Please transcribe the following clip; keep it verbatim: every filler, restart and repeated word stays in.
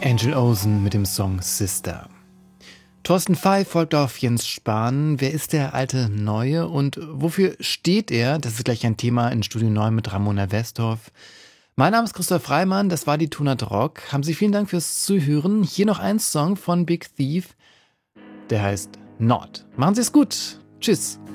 Angel Olsen mit dem Song Sister. Thorsten Pfeif folgt auf Jens Spahn. Wer ist der alte Neue und wofür steht er? Das ist gleich ein Thema in Studio neun mit Ramona Westhoff. Mein Name ist Christoph Freimann, das war die Tunat Rock. Haben Sie vielen Dank fürs Zuhören. Hier noch ein Song von Big Thief, der heißt Not. Machen Sie es gut. Tschüss.